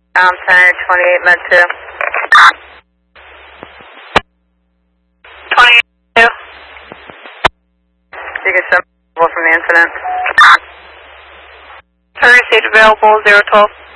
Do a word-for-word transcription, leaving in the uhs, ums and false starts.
Um, Center twenty-eight, med two. twenty-two. You can send from the incident. Turn received available, zero twelve.